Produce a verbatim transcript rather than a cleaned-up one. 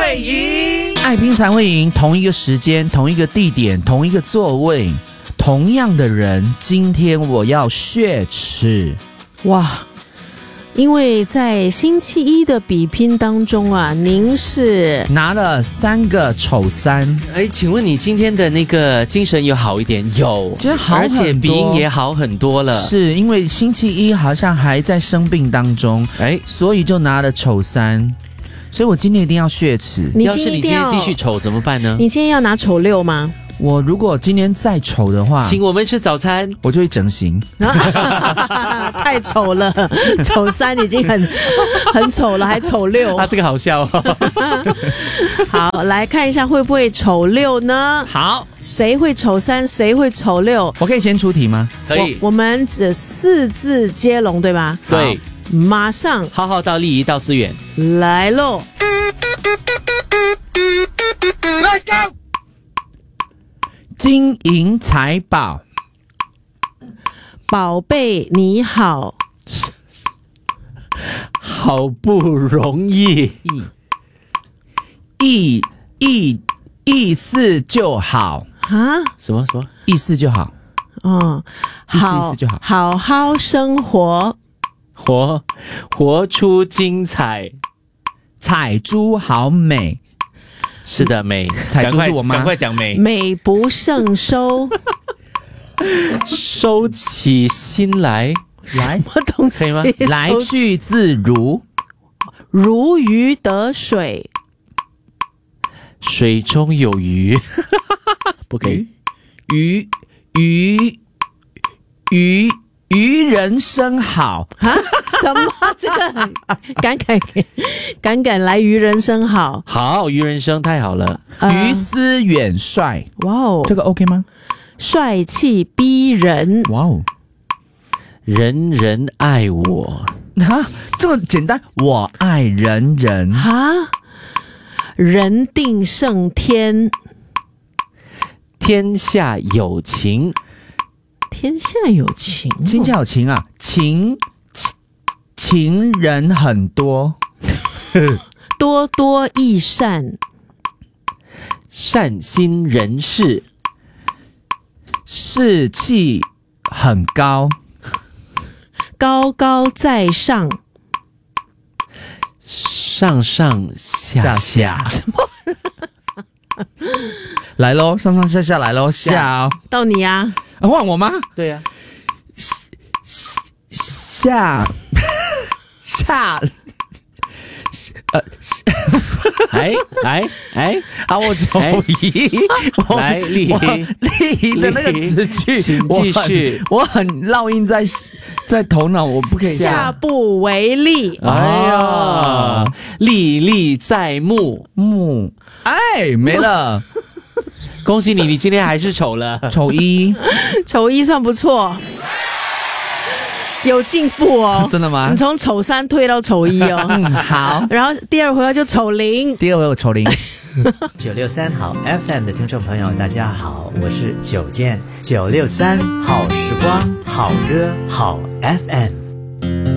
会赢， 爱拼才会赢。同一个时间，同一个地点，同一个座位，同样的人，今天我要血耻。 哇！因为在星期一的比拼当中啊，您是拿了三个丑三。 哎，请问你今天的那个精神有好一点？有， 其实好很多， 而且鼻音也好很多了。 是因为星期一好像还在生病当中，哎，所以就拿了丑三。所以我今天一定要血耻。 你要是你今天继续丑怎么办呢？ 你今天要拿丑六吗？ 我如果今天再丑的话， 请我们吃早餐， 我就会整形。 太丑了，丑三已经很很丑了，还丑六啊，这个好笑哦。 好，来看一下会不会丑六呢？ 好， 谁会丑三，谁会丑六？ 我可以先出题吗？ 可以， 我, 我们只四字接龙，对吧？ 对， 马上浩浩到利益到思远来喽。 Let's go。金银财宝， 宝贝你好， 好不容易， 意意意思就好啊？ 什么什么？ 意思就好， 哦， 意思意思就好， 好好生活， 活活出精彩， 彩珠好美。 是的，美彩珠是我妈， 赶快讲美， 美不胜收， 收起心来， 来， 什么东西？ 可以吗？ 来去自如， 如鱼得水， 水中有鱼，不可以， 鱼鱼鱼鱼人生好啊？什么？这个敢敢敢敢来鱼人生好， 好鱼人生太好了， 呃、 于思远帅， 哇哦， 这个 OK 吗？ 帅气逼人， 哇哦， 人人爱我， 哈，这么简单，我爱人人啊，人定胜天， 天下有情， 天下有情、哦， 天下有情啊，情情人很多， 多多益善， 善心人士， 士气很高， 高高在上， 上上下下， 什么？来咯，上上下下来咯，下哦， 到你啊， 啊换我吗？ 对呀、 啊，下下，呃， 哎哎哎， 好，我丑一，我来丽我丽的那个词句， 请继续， 我很烙印在在头脑，我不可以下不为例， 哎呀，历历在目， 目，哎，没了， 恭喜你，你今天还是丑了， 丑一， 丑一算不错。有进步哦， 真的吗？ 你从丑三退到丑一哦。 嗯，好。 然后第二回合就丑零， 第二回合丑零。 九六三好 F M 的听众朋友，大家好，我是九健。九六三好时光，好歌，好 F M。